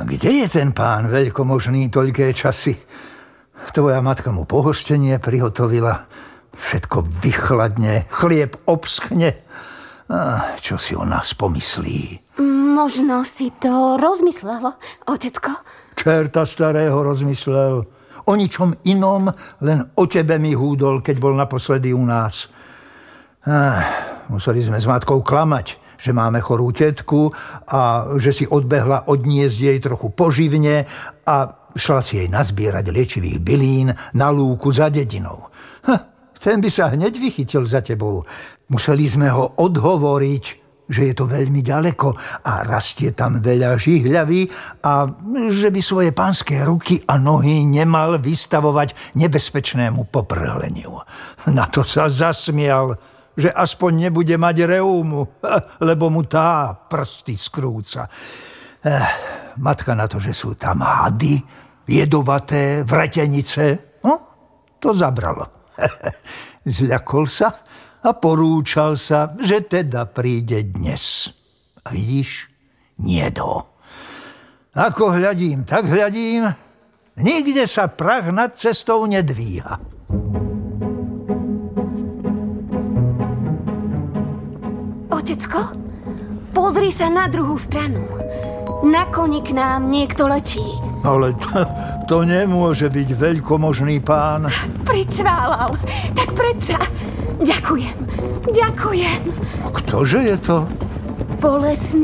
Kde je ten pán veľkomožný toľké časy? Tvoja matka mu pohostenie prihotovila. Všetko vychladne, chlieb obschne. Čo si o nás pomyslí? Možno si to rozmyslel, otecko. Čerta starého rozmyslel. O ničom inom, len o tebe mi húdol, keď bol naposledy u nás. Museli sme s matkou klamať, že máme chorú tetku a že si odbehla odniesť jej trochu poživne a šla si jej nazbierať liečivých bylín na lúku za dedinou. Ten by sa hneď vychytil za tebou. Museli sme ho odhovoriť, že je to veľmi ďaleko a rastie tam veľa žihľavy a že by svoje pánske ruky a nohy nemal vystavovať nebezpečnému poprhleniu. Na to sa zasmial, že aspoň nebude mať reúmu, lebo mu tá prsty skrúca. Matka na to, že sú tam hady, jedovaté, vretenice, to zabralo. Zľakol sa a porúčal sa, že teda príde dnes. A vidíš, niedo. Ako hľadím, tak hľadím, nikde sa prach nad cestou nedvíha. Otecko, pozri sa na druhú stranu. Na koni k nám niekto letí. Ale to nemôže byť veľkomožný pán. Pricválal. Tak predsa. Ďakujem. A ktože je to? Bolesný